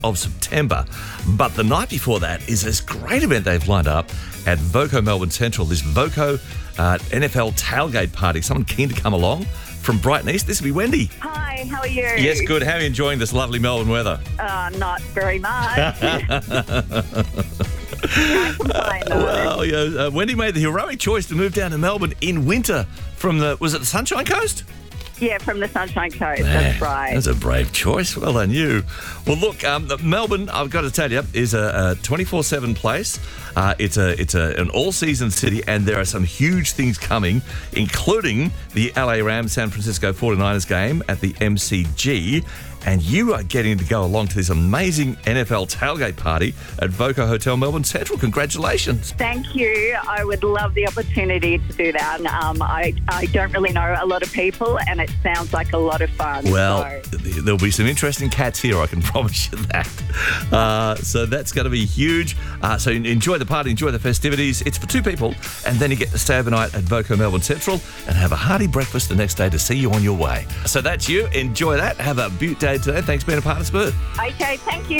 of September. But the night before that is this great event they've lined up at Voco Melbourne Central, this Voco NFL tailgate party. Someone keen to come along from Brighton East. This will be Wendy. Hi, how are you? Yes, good. How are you enjoying this lovely Melbourne weather? Not very much. Can't complain, though. Well, yeah, Wendy made the heroic choice to move down to Melbourne in winter from was it the Sunshine Coast? Yeah, from the Sunshine Coast, Man, that's right. That's a brave choice. Well done, you. Well, look, Melbourne, I've got to tell you, is a 24/7 place. It's an all-season city, and there are some huge things coming, including the LA Rams San Francisco 49ers game at the MCG. And you are getting to go along to this amazing NFL tailgate party at Voco Hotel Melbourne Central. Congratulations. Thank you. I would love the opportunity to do that. I don't really know a lot of people, and it sounds like a lot of fun. Well, there'll be some interesting cats here, I can promise you that. So that's going to be huge. So enjoy the party, enjoy the festivities. It's for two people, and then you get to stay overnight at Voco Melbourne Central and have a hearty breakfast the next day to see you on your way. So that's you. Enjoy that. Have a beaut day today. Thanks for being a part of Spurt. Okay, thank you.